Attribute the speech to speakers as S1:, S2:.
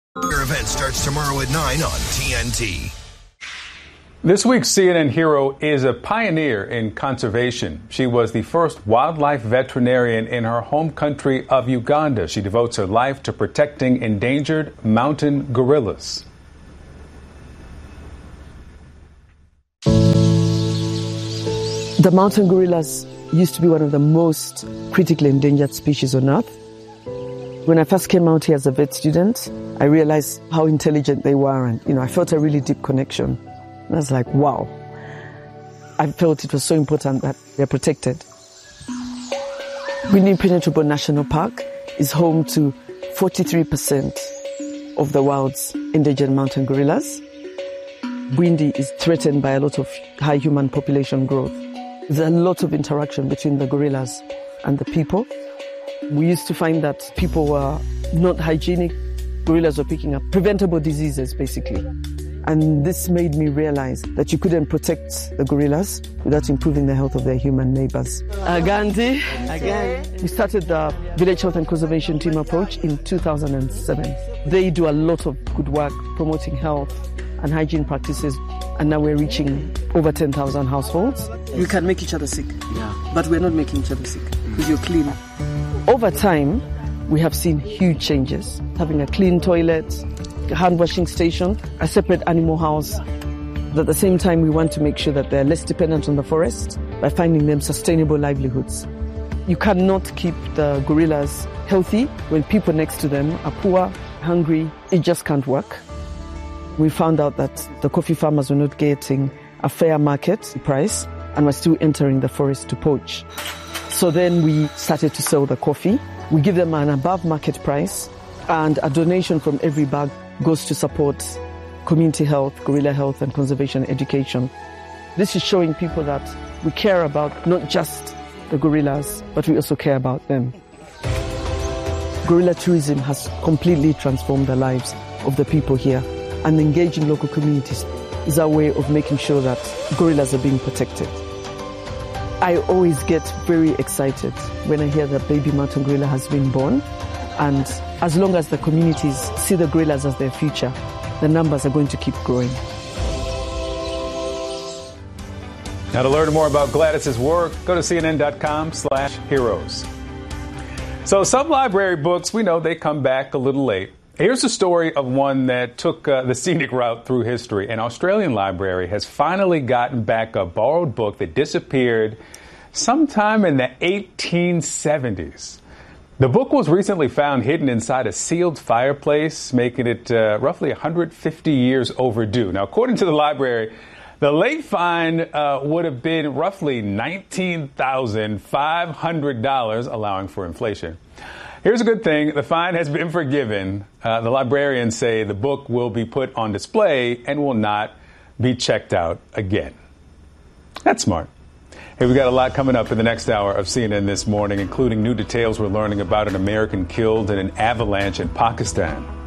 S1: Your event starts tomorrow at 9 on TNT.
S2: This week's CNN hero is a pioneer in conservation. She was the first wildlife veterinarian in her home country of Uganda. She devotes her life to protecting endangered mountain gorillas.
S3: The mountain gorillas used to be one of the most critically endangered species on Earth. When I first came out here as a vet student, I realized how intelligent they were, and I felt a really deep connection. And I was like, wow. I felt it was so important that they're protected. Bwindi Impenetrable National Park is home to 43% of the world's endangered mountain gorillas. Bwindi is threatened by a lot of high human population growth. There's a lot of interaction between the gorillas and the people. We used to find that people were not hygienic. Gorillas were picking up preventable diseases, basically. And this made me realize that you couldn't protect the gorillas without improving the health of their human neighbors. Gandhi, again. We started the Village Health and Conservation Team approach in 2007. They do a lot of good work promoting health and hygiene practices, and now we're reaching over 10,000 households. We can make each other sick, but we're not making each other sick because you're clean. Over time, we have seen huge changes. Having a clean toilet, a hand washing station, a separate animal house. But at the same time, we want to make sure that they're less dependent on the forest by finding them sustainable livelihoods. You cannot keep the gorillas healthy when people next to them are poor, hungry. It just can't work. We found out that the coffee farmers were not getting a fair market price and were still entering the forest to poach. So then we started to sell the coffee. We give them an above market price, and a donation from every bag goes to support community health, gorilla health, and conservation education. This is showing people that we care about not just the gorillas, but we also care about them. Gorilla tourism has completely transformed the lives of the people here, and engaging local communities is our way of making sure that gorillas are being protected. I always get very excited when I hear that baby mountain gorilla has been born, and as long as the communities see the gorillas as their future, the numbers are going to keep growing.
S2: Now, to learn more about Gladys's work, go to cnn.com/heroes. So some library books, we know they come back a little late. Here's a story of one that took the scenic route through history. An Australian library has finally gotten back a borrowed book that disappeared sometime in the 1870s. The book was recently found hidden inside a sealed fireplace, making it roughly 150 years overdue. Now, according to the library, the late find would have been roughly $19,500, allowing for inflation. Here's a good thing. The fine has been forgiven. The librarians say the book will be put on display and will not be checked out again. That's smart. Hey, we got a lot coming up in the next hour of CNN This Morning, including new details we're learning about an American killed in an avalanche in Pakistan.